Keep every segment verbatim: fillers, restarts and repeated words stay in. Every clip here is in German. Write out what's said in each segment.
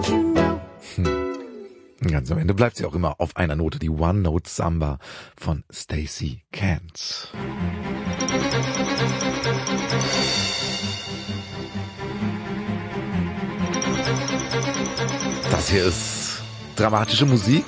Ganz am Ende bleibt sie auch immer auf einer Note, die One Note Samba von Stacey Kent. Das hier ist dramatische Musik.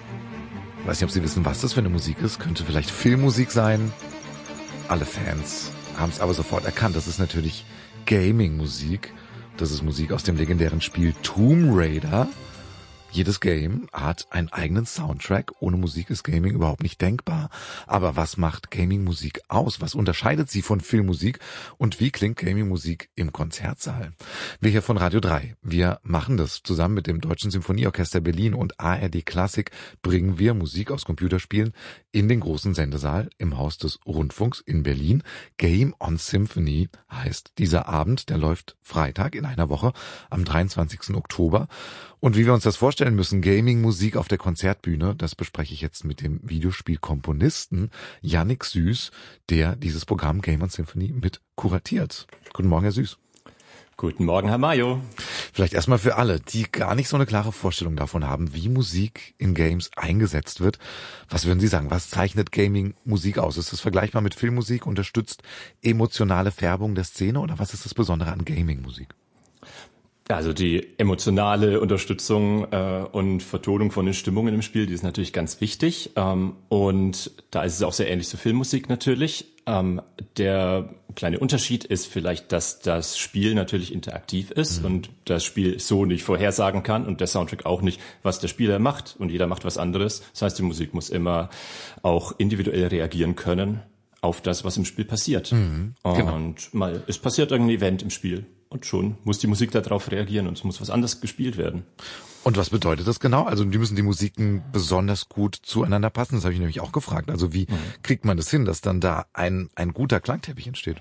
Ich weiß nicht, ob Sie wissen, was das für eine Musik ist. Könnte vielleicht Filmmusik sein. Alle Fans haben es aber sofort erkannt. Das ist natürlich Gaming-Musik. Das ist Musik aus dem legendären Spiel Tomb Raider. Jedes Game hat einen eigenen Soundtrack. Ohne Musik ist Gaming überhaupt nicht denkbar. Aber was macht Gaming-Musik aus? Was unterscheidet sie von Filmmusik? Und wie klingt Gaming-Musik im Konzertsaal? Wir hier von Radio drei, wir machen das zusammen mit dem Deutschen Symphonieorchester Berlin und A R D Klassik, bringen wir Musik aus Computerspielen in den großen Sendesaal im Haus des Rundfunks in Berlin. Game on Symphony heißt dieser Abend, der läuft Freitag in einer Woche am dreiundzwanzigsten Oktober. Und wie wir uns das vorstellen müssen, Gaming-Musik auf der Konzertbühne, das bespreche ich jetzt mit dem Videospielkomponisten Yannick Süß, der dieses Programm Game on Symphony mit kuratiert. Guten Morgen, Herr Süß. Guten Morgen, Herr Mayo. Vielleicht erstmal für alle, die gar nicht so eine klare Vorstellung davon haben, wie Musik in Games eingesetzt wird. Was würden Sie sagen? Was zeichnet Gaming-Musik aus? Ist das vergleichbar mit Filmmusik? Unterstützt emotionale Färbung der Szene? Oder was ist das Besondere an Gaming-Musik? Also die emotionale Unterstützung äh, und Vertonung von den Stimmungen im Spiel, die ist natürlich ganz wichtig. Ähm, und da ist es auch sehr ähnlich zur Filmmusik natürlich. Ähm, der kleine Unterschied ist vielleicht, dass das Spiel natürlich interaktiv ist mhm. und das Spiel so nicht vorhersagen kann und der Soundtrack auch nicht, was der Spieler macht. Und jeder macht was anderes. Das heißt, die Musik muss immer auch individuell reagieren können auf das, was im Spiel passiert. Mhm, genau. Und mal, es passiert irgendein Event im Spiel. Und schon muss die Musik darauf reagieren und es muss was anderes gespielt werden. Und was bedeutet das genau? Also die müssen die Musiken besonders gut zueinander passen. Das habe ich nämlich auch gefragt. Also wie mhm. kriegt man das hin, dass dann da ein ein guter Klangteppich entsteht?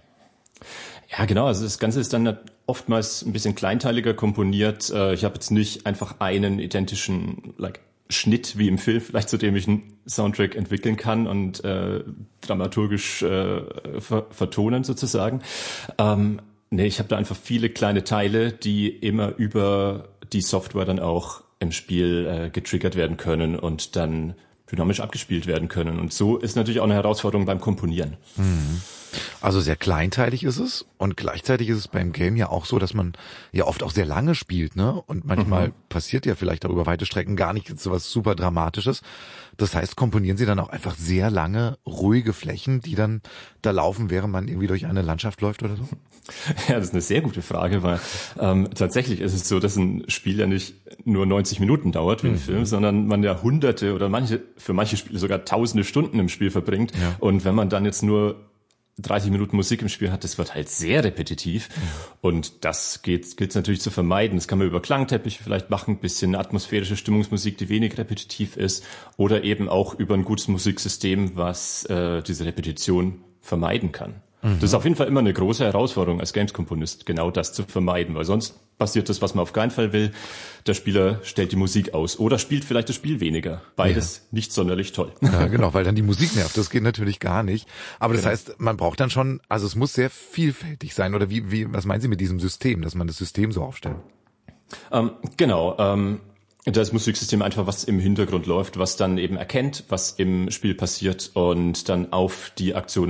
Ja, genau. Also das Ganze ist dann oftmals ein bisschen kleinteiliger komponiert. Ich habe jetzt nicht einfach einen identischen like Schnitt wie im Film, vielleicht zu dem ich einen Soundtrack entwickeln kann und äh, dramaturgisch äh, ver- vertonen sozusagen. Ähm, Nee, ich habe da einfach viele kleine Teile, die immer über die Software dann auch im Spiel äh, getriggert werden können und dann dynamisch abgespielt werden können. Und so ist natürlich auch eine Herausforderung beim Komponieren. Mhm. Also sehr kleinteilig ist es und gleichzeitig ist es beim Game ja auch so, dass man ja oft auch sehr lange spielt, ne? Und manchmal mhm. passiert ja vielleicht auch über weite Strecken gar nicht so was super Dramatisches. Das heißt, komponieren Sie dann auch einfach sehr lange, ruhige Flächen, die dann da laufen, während man irgendwie durch eine Landschaft läuft oder so? Ja, das ist eine sehr gute Frage, weil ähm, tatsächlich ist es so, dass ein Spiel ja nicht nur neunzig Minuten dauert wie ein mhm. Film, sondern man ja hunderte oder manche für manche Spiele sogar tausende Stunden im Spiel verbringt. Ja. Und wenn man dann jetzt nur dreißig Minuten Musik im Spiel hat, das wird halt sehr repetitiv. Mhm. Und das geht gilt natürlich zu vermeiden. Das kann man über Klangteppiche vielleicht machen, ein bisschen atmosphärische Stimmungsmusik, die wenig repetitiv ist, oder eben auch über ein gutes Musiksystem, was äh, diese Repetition vermeiden kann. Mhm. Das ist auf jeden Fall immer eine große Herausforderung als Games-Komponist, genau das zu vermeiden, weil sonst passiert das, was man auf keinen Fall will. Der Spieler stellt die Musik aus oder spielt vielleicht das Spiel weniger. Beides ja. nicht sonderlich toll. Ja, genau, weil dann die Musik nervt. Das geht natürlich gar nicht. Aber das genau. heißt, man braucht dann schon, also es muss sehr vielfältig sein. Oder wie, wie, was meinen Sie mit diesem System, dass man das System so aufstellt? Ähm, genau, ähm, das Musiksystem einfach, was im Hintergrund läuft, was dann eben erkennt, was im Spiel passiert und dann auf die Aktionen